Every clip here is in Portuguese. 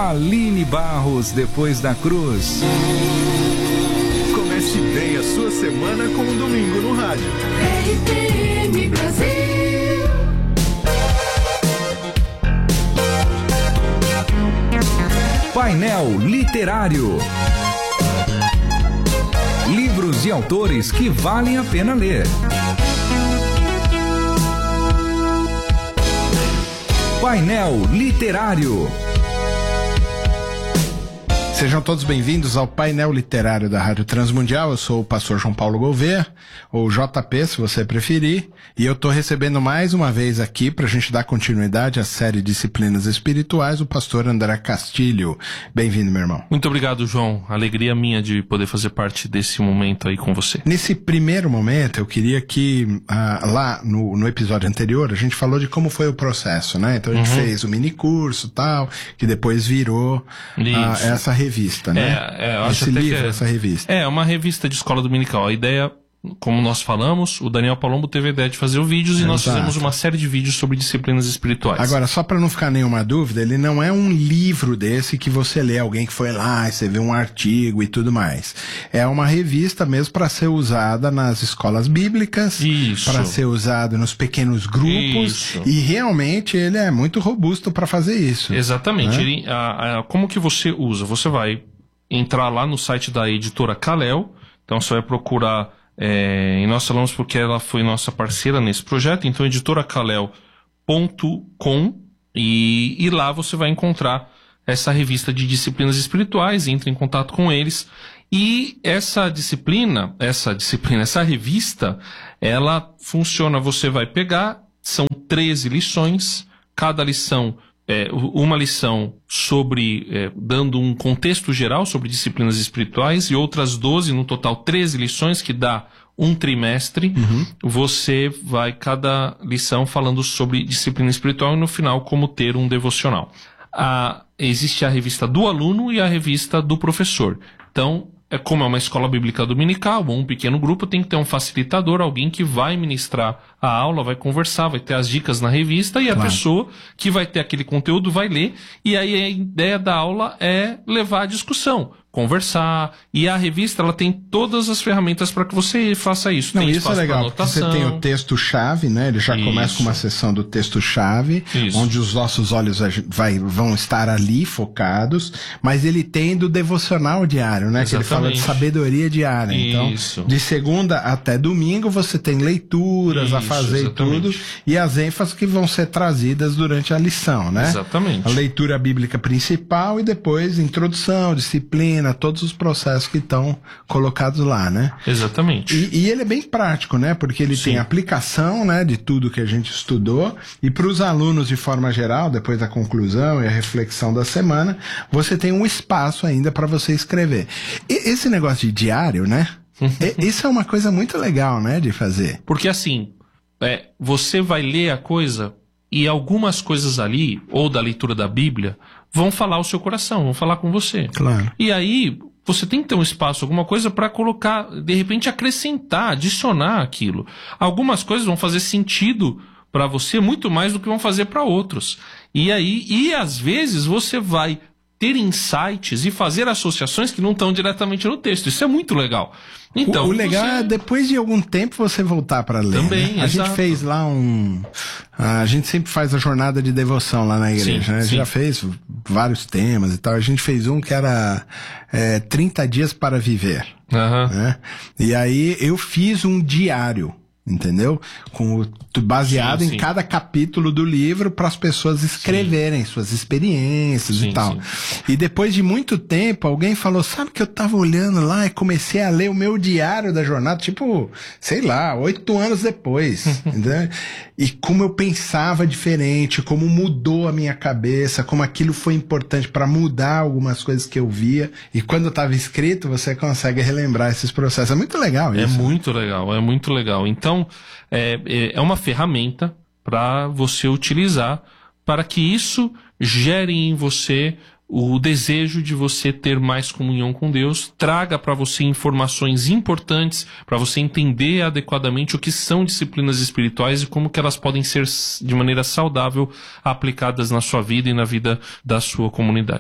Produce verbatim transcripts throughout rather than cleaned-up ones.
Aline Barros, depois da cruz. Comece bem a sua semana com um domingo no rádio. R T M Brasil. Painel Literário. Livros e autores que valem a pena ler. Painel Literário. Sejam todos bem-vindos ao Painel Literário da Rádio Transmundial. Eu sou o pastor João Paulo Gouveia, ou J P, se você preferir, e eu estou recebendo mais uma vez aqui para a gente dar continuidade à série Disciplinas Espirituais, o pastor André Castilho. Bem-vindo, meu irmão. Muito obrigado, João. Alegria minha de poder fazer parte desse momento aí com você. Nesse primeiro momento, eu queria que, ah, lá no, no episódio anterior, a gente falou de como foi o processo, né? Então a gente uhum. fez o mini curso e tal, que depois virou ah, essa revista. Revista, né? É, é, eu acho Esse até livro, que é, essa revista. É, uma revista de escola dominical. A ideia, como nós falamos, o Daniel Palombo teve a ideia de fazer os vídeos e Exato. Nós fizemos uma série de vídeos sobre disciplinas espirituais. Agora, só para não ficar nenhuma dúvida, ele não é um livro desse que você lê, alguém que foi lá e você vê um artigo e tudo mais. É uma revista mesmo para ser usada nas escolas bíblicas, para ser usado nos pequenos grupos. Isso. E realmente ele é muito robusto para fazer isso. Exatamente. Né? Ele, a, a, como que você usa? Você vai entrar lá no site da editora Kalel, então você vai procurar, é, e nós falamos porque ela foi nossa parceira nesse projeto, então editora kalel ponto com, e, e lá você vai encontrar essa revista de disciplinas espirituais, entre em contato com eles, e essa disciplina, essa disciplina, essa revista, ela funciona, você vai pegar, são treze lições, cada lição É, uma lição sobre, é, dando um contexto geral sobre disciplinas espirituais e outras doze, no total treze lições, que dá um trimestre. Uhum. Você vai, cada lição, falando sobre disciplina espiritual e no final como ter um devocional. A, existe a revista do aluno e a revista do professor. Então, é como é uma escola bíblica dominical, ou um pequeno grupo, tem que ter um facilitador, alguém que vai ministrar a aula, vai conversar, vai ter as dicas na revista, e a claro. pessoa que vai ter aquele conteúdo vai ler, e aí a ideia da aula é levar a discussão, conversar, e a revista ela tem todas as ferramentas para que você faça isso. Não, tem isso é legal, porque você tem o texto-chave, né? Ele já isso. começa com uma sessão do texto-chave, onde os nossos olhos vai, vão estar ali focados, mas ele tem do devocional diário, né? Exatamente. Que ele fala de sabedoria diária. Isso. Então, de segunda até domingo você tem leituras isso, a fazer exatamente. E tudo, e as ênfases que vão ser trazidas durante a lição, né? Exatamente. A leitura bíblica principal e depois introdução, disciplina, todos os processos que estão colocados lá, né? Exatamente. E, e ele é bem prático, né? Porque ele Sim. tem aplicação, né, de tudo que a gente estudou, e para os alunos de forma geral, depois da conclusão e a reflexão da semana, você tem um espaço ainda para você escrever. E esse negócio de diário, né? Isso é uma coisa muito legal, né, de fazer. Porque assim, é, você vai ler a coisa e algumas coisas ali, ou da leitura da Bíblia, vão falar o seu coração, vão falar com você. Claro. E aí, você tem que ter um espaço, alguma coisa para colocar, de repente acrescentar, adicionar aquilo. Algumas coisas vão fazer sentido para você muito mais do que vão fazer para outros. E aí, e às vezes você vai ter insights e fazer associações que não estão diretamente no texto. Isso é muito legal. Então, o, o legal você... é depois de algum tempo você voltar para ler. Também, né? A exato. gente fez lá um... A gente sempre faz a jornada de devoção lá na igreja, sim, né? A gente sim. já fez vários temas e tal. A gente fez um que era é, trinta dias para viver. Uhum. Né? E aí eu fiz um diário. Entendeu? Com, baseado sim, sim. em cada capítulo do livro para as pessoas escreverem sim. suas experiências sim, e tal. Sim. E depois de muito tempo, alguém falou, sabe que eu tava olhando lá e comecei a ler o meu diário da jornada, tipo, sei lá, oito anos depois. Entendeu? E como eu pensava diferente, como mudou a minha cabeça, como aquilo foi importante para mudar algumas coisas que eu via. E quando estava escrito, você consegue relembrar esses processos. É muito legal isso. É muito legal, é muito legal. Então, Então, é, é uma ferramenta para você utilizar para que isso gere em você o desejo de você ter mais comunhão com Deus, traga para você informações importantes para você entender adequadamente o que são disciplinas espirituais e como que elas podem ser de maneira saudável aplicadas na sua vida e na vida da sua comunidade.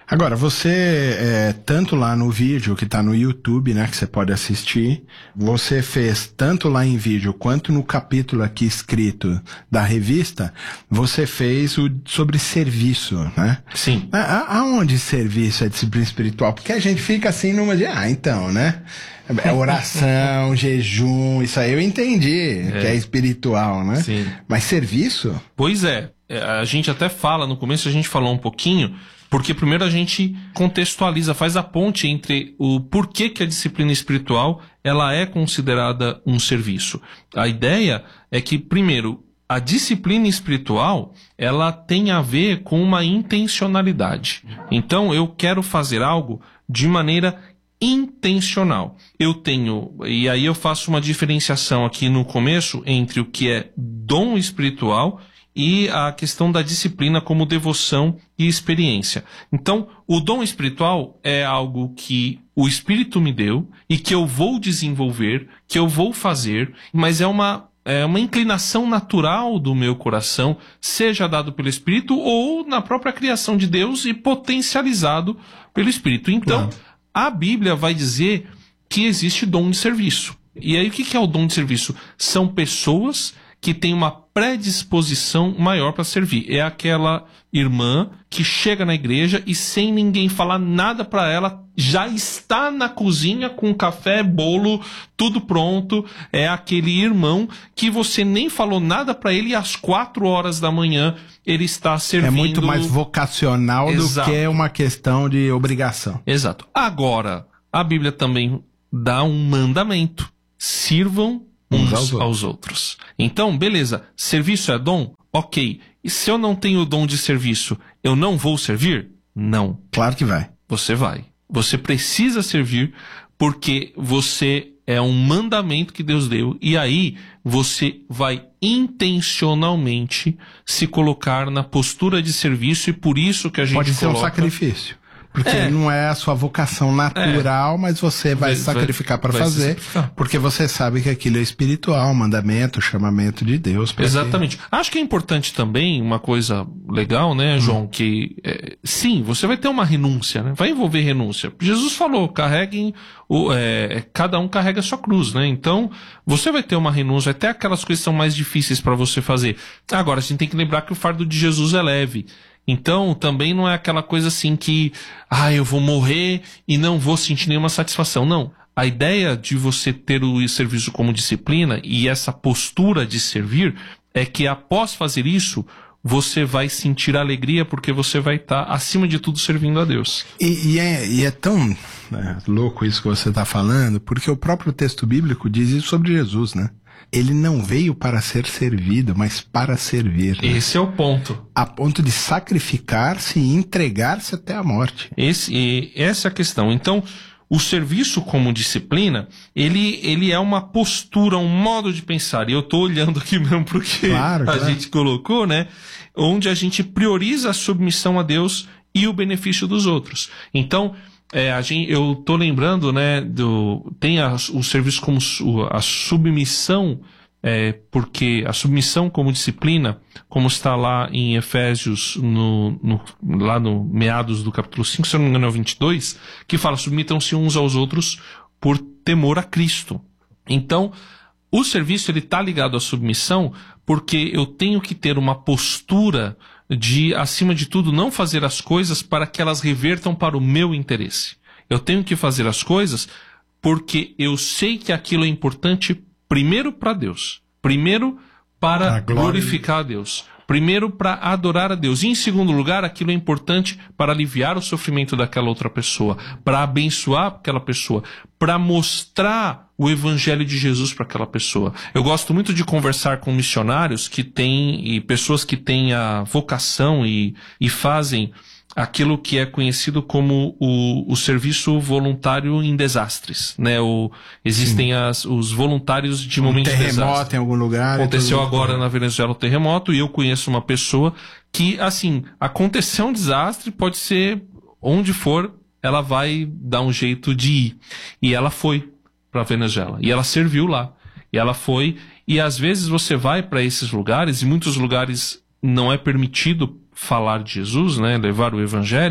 Agora, você, é, tanto lá no vídeo que tá no YouTube, né, que você pode assistir, você fez tanto lá em vídeo quanto no capítulo aqui escrito da revista, você fez o sobre serviço, né? Sim. A, aonde serviço é disciplina espiritual? Porque a gente fica assim numa de, ah, então, né? É oração, jejum, isso aí eu entendi, é. que é espiritual, né? Sim. Mas serviço? Pois é. A gente até fala, no começo a gente falou um pouquinho, porque primeiro a gente contextualiza, faz a ponte entre o porquê que a disciplina espiritual ela é considerada um serviço. A ideia é que, primeiro, a disciplina espiritual ela tem a ver com uma intencionalidade. Então, eu quero fazer algo de maneira intencional. Eu tenho, e aí eu faço uma diferenciação aqui no começo entre o que é dom espiritual e a questão da disciplina como devoção e experiência. Então, o dom espiritual é algo que o Espírito me deu e que eu vou desenvolver, que eu vou fazer, mas é uma, é uma inclinação natural do meu coração, seja dado pelo Espírito ou na própria criação de Deus e potencializado pelo Espírito. Então, claro. A Bíblia vai dizer que existe dom de serviço. E aí, o que é o dom de serviço? São pessoas que têm uma predisposição maior para servir. É aquela irmã que chega na igreja e sem ninguém falar nada para ela, já está na cozinha com café, bolo, tudo pronto. É aquele irmão que você nem falou nada para ele e às quatro horas da manhã ele está servindo. É muito mais vocacional Exato. do que uma questão de obrigação. Exato. Agora, a Bíblia também dá um mandamento. Sirvam uns aos, aos outros. Então, beleza, serviço é dom? Ok. E se eu não tenho o dom de serviço, eu não vou servir? Não. Claro que vai. Você vai. Você precisa servir porque você é um mandamento que Deus deu. E aí, você vai intencionalmente se colocar na postura de serviço e por isso que a gente Pode ser coloca... um sacrifício. Porque É. não é a sua vocação natural, É. mas você vai, Vai- se sacrificar para vai se fazer, sacrificar. porque você sabe que aquilo é espiritual, mandamento, chamamento de Deus. pra Exatamente. Acho que é importante também, uma coisa legal, né, João, que é, sim, você vai ter uma renúncia, né? Vai envolver renúncia. Jesus falou, carreguem, o, é, cada um carrega a sua cruz, né? Então, você vai ter uma renúncia, vai ter aquelas coisas que são mais difíceis para você fazer. Agora, a gente tem que lembrar que o fardo de Jesus é leve. Então, também não é aquela coisa assim que, ah, eu vou morrer e não vou sentir nenhuma satisfação. Não. A ideia de você ter o serviço como disciplina e essa postura de servir é que após fazer isso, você vai sentir alegria porque você vai estar, acima de tudo, servindo a Deus. E, e, é, e é tão né, louco isso que você está falando, porque o próprio texto bíblico diz isso sobre Jesus, né? Ele não veio para ser servido, mas para servir. Né? Esse é o ponto. A ponto de sacrificar-se e entregar-se até a morte. Esse, e essa é a questão. Então, o serviço como disciplina, ele, ele é uma postura, um modo de pensar. E eu estou olhando aqui mesmo porque claro, a claro. gente colocou, né? Onde a gente prioriza a submissão a Deus e o benefício dos outros. Então, é, a gente, eu estou lembrando, né, do, tem a, o serviço como su, a submissão, é, porque a submissão como disciplina, como está lá em Efésios, no, no, lá no meados do capítulo cinco, se eu não me engano é o vinte e dois, que fala, submitam-se uns aos outros por temor a Cristo. Então, o serviço ele está ligado à submissão porque eu tenho que ter uma postura de, acima de tudo, não fazer as coisas para que elas revertam para o meu interesse. Eu tenho que fazer as coisas porque eu sei que aquilo é importante primeiro para Deus, primeiro para A glória. glorificar a Deus, primeiro para adorar a Deus, e em segundo lugar, aquilo é importante para aliviar o sofrimento daquela outra pessoa, para abençoar aquela pessoa, para mostrar o evangelho de Jesus para aquela pessoa. Eu gosto muito de conversar com missionários que têm, e pessoas que têm a vocação e, e fazem aquilo que é conhecido como o, o serviço voluntário em desastres, né? O, existem as, os voluntários de Um momentos de terremoto desastre. em algum lugar. e Aconteceu tudo. agora na Venezuela o terremoto e eu conheço uma pessoa que, assim, aconteceu um desastre, pode ser onde for, ela vai dar um jeito de ir. E ela foi para a Venezuela e ela serviu lá. E ela foi, e às vezes você vai para esses lugares, e muitos lugares não é permitido falar de Jesus, né, levar o evangelho,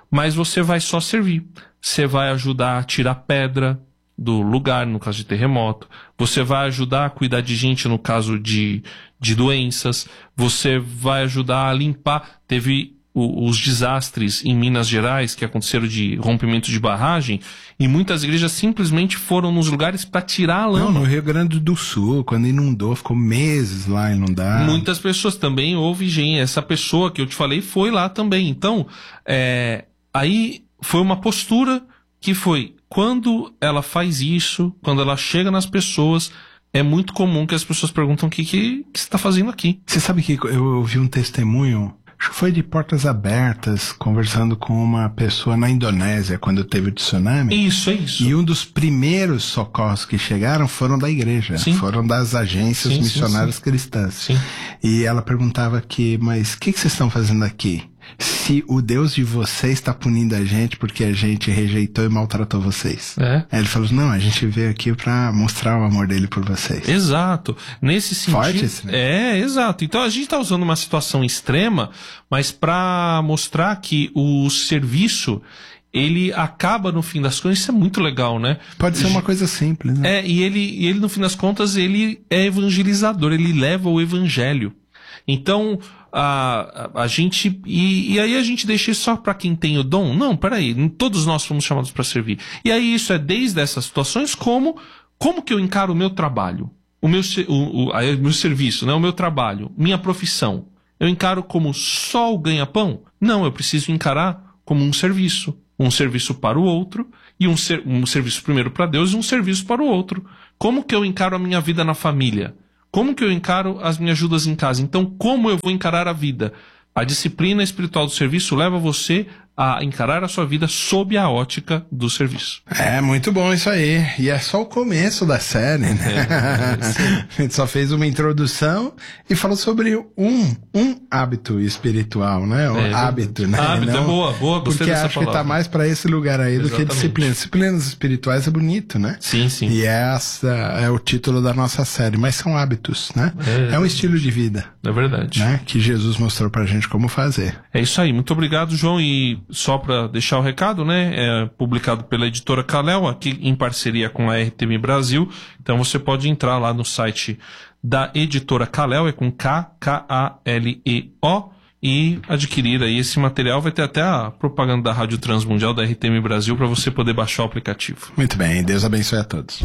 mas você vai só servir. Você vai ajudar a tirar pedra do lugar, no caso de terremoto. Você vai ajudar a cuidar de gente no caso de, de doenças. Você vai ajudar a limpar. Teve o, os desastres em Minas Gerais que aconteceram de rompimento de barragem, e muitas igrejas simplesmente foram nos lugares para tirar a lama. Não, no Rio Grande do Sul, quando inundou, ficou meses lá inundado. Muitas pessoas também houve, gente. Essa pessoa que eu te falei foi lá também. Então, é, aí foi uma postura que foi, quando ela faz isso, quando ela chega nas pessoas, é muito comum que as pessoas perguntam o que, que, que você está fazendo aqui. Você sabe que eu ouvi um testemunho, acho que foi de portas abertas, conversando com uma pessoa na Indonésia, quando teve o tsunami. Isso, é isso. E um dos primeiros socorros que chegaram foram da igreja, Sim. foram das agências Sim, missionárias sim, sim. cristãs. Sim. E ela perguntava aqui, mas o que, que vocês estão fazendo aqui? Se o Deus de vocês está punindo a gente porque a gente rejeitou e maltratou vocês. É. Aí ele falou, não, a gente veio aqui para mostrar o amor dele por vocês. Exato. Nesse sentido. Forte esse, né? É, exato. Então a gente está usando uma situação extrema, mas para mostrar que o serviço, ele acaba no fim das contas, isso é muito legal, né? Pode ser uma coisa simples, né? É, e ele, e ele no fim das contas, ele é evangelizador, ele leva o evangelho. Então, a, a, a gente... E, e aí a gente deixa isso só para quem tem o dom? Não, peraí, todos nós fomos chamados para servir. E aí isso é desde essas situações como... Como que eu encaro o meu trabalho? O meu, o, o, o meu serviço, né? O meu trabalho, minha profissão. Eu encaro como só o ganha-pão? Não, eu preciso encarar como um serviço. Um serviço para o outro, e um, ser, um serviço primeiro para Deus e um serviço para o outro. Como que eu encaro a minha vida na família? Como que eu encaro as minhas ajudas em casa? Então, como eu vou encarar a vida? A disciplina espiritual do serviço leva você a encarar a sua vida sob a ótica do serviço. É, muito bom isso aí. E é só o começo da série, né? É, a gente só fez uma introdução e falou sobre um, um hábito espiritual, né? O é, hábito, né? Hábito, Não, é boa, boa, gostei porque dessa acho palavra. que tá mais pra esse lugar aí do Exatamente. que disciplina. Disciplinas espirituais é bonito, né? Sim, sim. E essa é o título da nossa série, mas são hábitos, né? É, é um estilo de vida. É verdade. Né? Que Jesus mostrou pra gente como fazer. É isso aí. Muito obrigado, João. E só pra deixar o recado, né? É publicado pela editora Kalel, aqui em parceria com a R T M Brasil. Então você pode entrar lá no site da editora Kalel, é com K K A L E O, e adquirir aí esse material. Vai ter até a propaganda da Rádio Transmundial da R T M Brasil para você poder baixar o aplicativo. Muito bem, Deus abençoe a todos.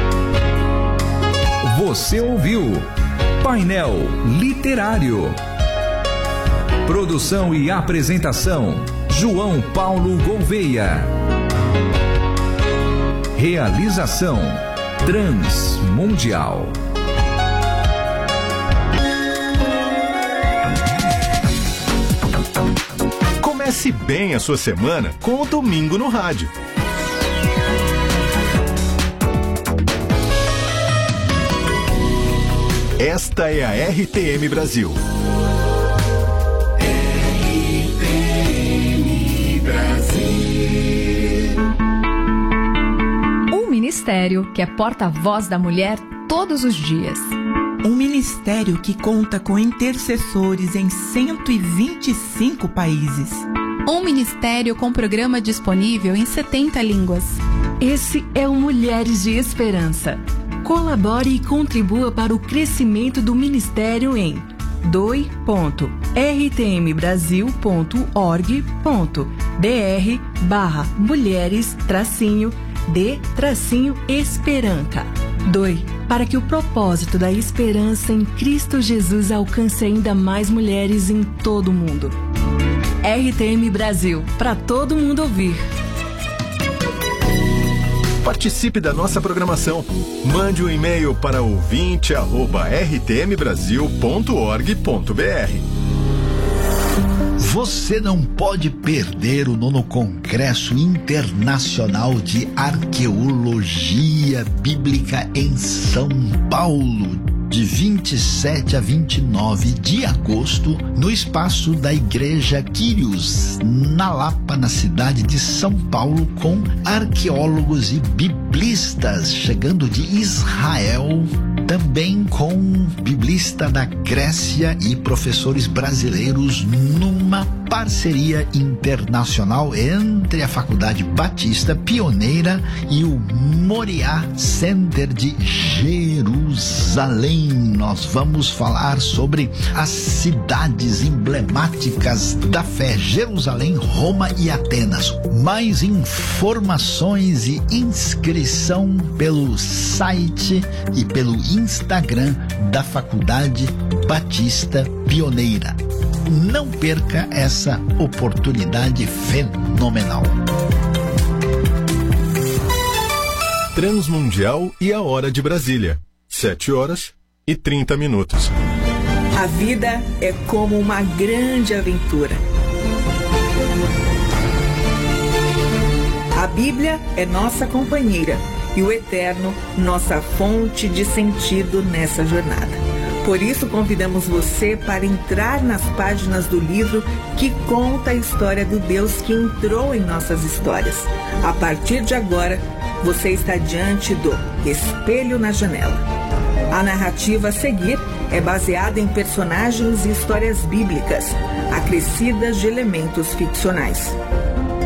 Você ouviu Painel Literário. Produção e apresentação João Paulo Gouveia. Realização Transmundial. Comece bem a sua semana com o Domingo no Rádio. Esta é a R T M Brasil. Um ministério que é porta-voz da mulher todos os dias. Um ministério que conta com intercessores em cento e vinte e cinco países. Um ministério com programa disponível em setenta línguas. Esse é o Mulheres de Esperança. Colabore e contribua para o crescimento do ministério em doe ponto r t m brasil ponto org ponto b r barra mulheres tracinho de tracinho esperança. Doe para que o propósito da esperança em Cristo Jesus alcance ainda mais mulheres em todo o mundo. R T M Brasil, para todo mundo ouvir. Participe da nossa programação. Mande um e-mail para ouvinte arroba r t m brasil ponto org ponto b r. Você não pode perder o nono Congresso Internacional de Arqueologia Bíblica em São Paulo, de vinte e sete a vinte e nove de agosto, no espaço da Igreja Quírios, na Lapa, na cidade de São Paulo, com arqueólogos e biblistas chegando de Israel, também com biblista da Grécia e professores brasileiros numa parceria internacional entre a Faculdade Batista Pioneira e o Moriá Center de Jerusalém. Nós vamos falar sobre as cidades emblemáticas da fé: Jerusalém, Roma e Atenas. Mais informações e inscrição pelo site e pelo Instagram da Faculdade Batista Pioneira. Não perca essa oportunidade fenomenal. Transmundial e a Hora de Brasília. sete horas e trinta minutos. A vida é como uma grande aventura. A Bíblia é nossa companheira e o Eterno nossa fonte de sentido nessa jornada. Por isso, convidamos você para entrar nas páginas do livro que conta a história do Deus que entrou em nossas histórias. A partir de agora, você está diante do Espelho na Janela. A narrativa a seguir é baseada em personagens e histórias bíblicas, acrescidas de elementos ficcionais.